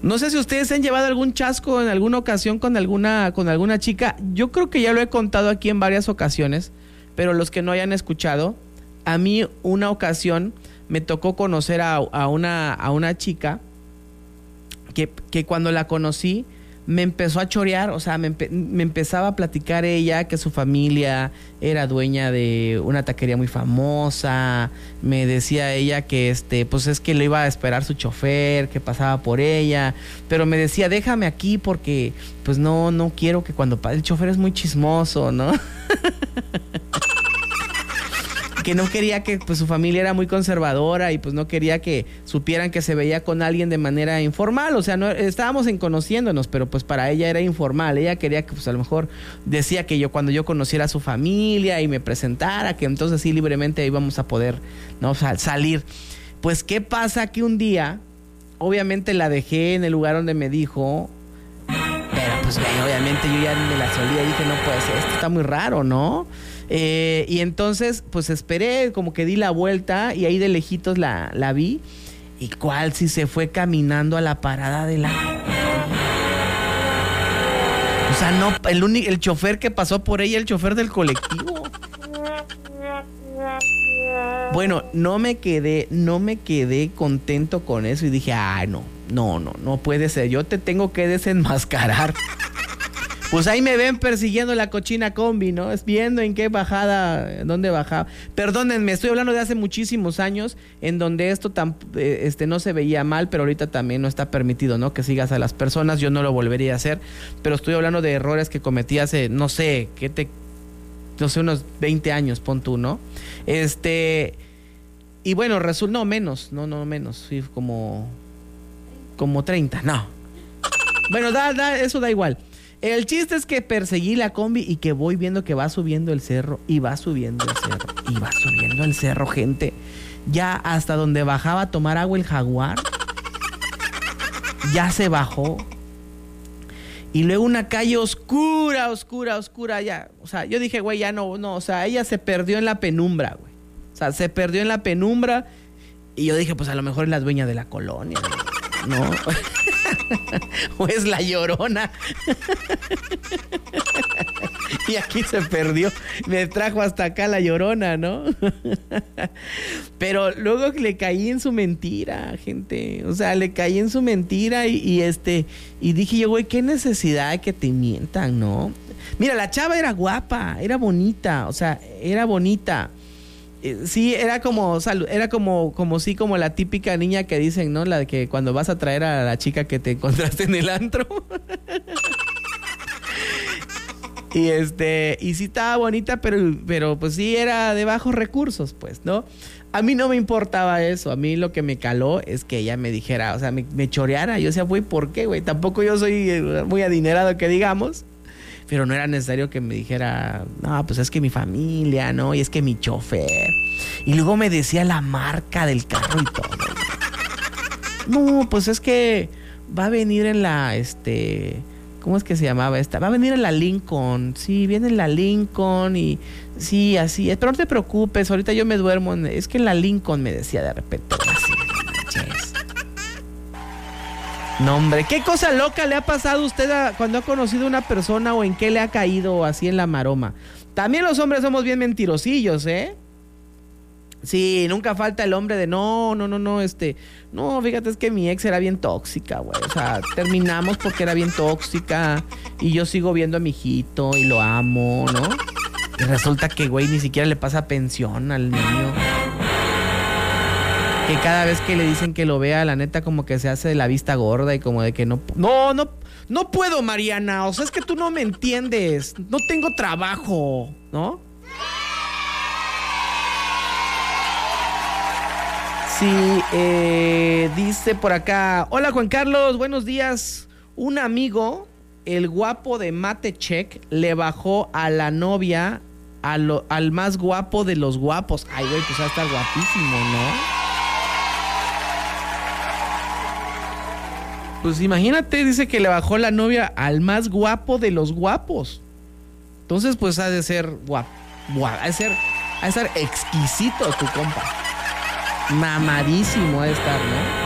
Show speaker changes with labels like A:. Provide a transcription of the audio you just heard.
A: No sé si ustedes se han llevado algún chasco en alguna ocasión con alguna chica. Yo creo que ya lo he contado aquí en varias ocasiones, pero los que no hayan escuchado, a mí una ocasión me tocó conocer a una chica que cuando la conocí me empezó a chorear, o sea, me empezaba a platicar ella que su familia era dueña de una taquería muy famosa. Me decía ella que pues es que le iba a esperar su chofer, que pasaba por ella, pero me decía, déjame aquí porque pues no quiero que cuando el chofer es muy chismoso, ¿no? Que no quería que pues su familia era muy conservadora y pues no quería que supieran que se veía con alguien de manera informal, o sea, no estábamos conociéndonos, pero pues para ella era informal. Ella quería que pues a lo mejor decía que cuando yo conociera a su familia y me presentara, que entonces sí libremente íbamos a poder, ¿no? Salir. Pues qué pasa que un día, obviamente la dejé en el lugar donde me dijo, pero pues obviamente yo ya me la solía y dije, no puede ser, esto está muy raro, ¿no? Y entonces pues esperé, como que di la vuelta y ahí de lejitos la vi, y cuál si se fue caminando a la parada de la... O sea, no, el chofer que pasó por ella, el chofer del colectivo. Bueno, no me quedé contento con eso y dije, ay, no puede ser, yo te tengo que desenmascarar. Pues ahí me ven persiguiendo la cochina combi, ¿no? Es viendo en qué bajada, dónde bajaba. Perdónenme, estoy hablando de hace muchísimos años, en donde esto no se veía mal, pero ahorita también no está permitido, ¿no? Que sigas a las personas, yo no lo volvería a hacer, pero estoy hablando de errores que cometí hace, no sé, unos 20 años, pon tú, ¿no? Y bueno, no menos, sí, como 30, no. Bueno, eso da igual. El chiste es que perseguí la combi y que voy viendo que va subiendo el cerro y va subiendo el cerro y va subiendo el cerro, gente. Ya hasta donde bajaba a tomar agua el jaguar, ya se bajó. Y luego una calle oscura, ya. O sea, yo dije, güey, ya no, o sea, ella se perdió en la penumbra, güey. O sea, se perdió en la penumbra y yo dije, pues a lo mejor es la dueña de la colonia, ¿no? O es la Llorona. Y aquí se perdió. Me trajo hasta acá la Llorona, ¿no? Pero luego le caí en su mentira, gente. O sea, le caí en su mentira y dije yo, güey, qué necesidad de que te mientan, ¿no? Mira, la chava era guapa, era bonita, o sea, era bonita. Sí, era como la típica niña que dicen, ¿no? La de que cuando vas a traer a la chica que te encontraste en el antro. Y sí estaba bonita, pero pues sí era de bajos recursos, pues, ¿no? A mí no me importaba eso. A mí lo que me caló es que ella me dijera, o sea, me choreara. Yo decía, güey, ¿por qué, güey? Tampoco yo soy muy adinerado, que digamos. Pero no era necesario que me dijera, no, pues es que mi familia, ¿no? Y es que mi chofer. Y luego me decía la marca del carro y todo. No, pues es que va a venir en la, ¿cómo es que se llamaba esta? Va a venir en la Lincoln. Sí, viene en la Lincoln y sí, así es. Pero no te preocupes, ahorita yo me duermo. Es que en la Lincoln me decía de repente. Así, no, hombre, ¿qué cosa loca le ha pasado a usted cuando ha conocido a una persona o en qué le ha caído así en la maroma? También los hombres somos bien mentirosillos, ¿eh? Sí, nunca falta el hombre de no, fíjate, es que mi ex era bien tóxica, güey. O sea, terminamos porque era bien tóxica y yo sigo viendo a mi hijito y lo amo, ¿no? Y resulta que, güey, ni siquiera le pasa pensión al niño. Que cada vez que le dicen que lo vea, la neta como que se hace de la vista gorda y como de que no puedo, Mariana, o sea, es que tú no me entiendes, no tengo trabajo, ¿no? Sí, dice por acá, hola Juan Carlos, buenos días. Un amigo, el guapo de Matechek, le bajó a la novia al más guapo de los guapos. Ay, güey, pues va a estar guapísimo, ¿no? Pues imagínate, dice que le bajó la novia al más guapo de los guapos. Entonces, pues ha de ser guapo. Ha de ser exquisito tu compa. Mamadísimo ha de estar, ¿no?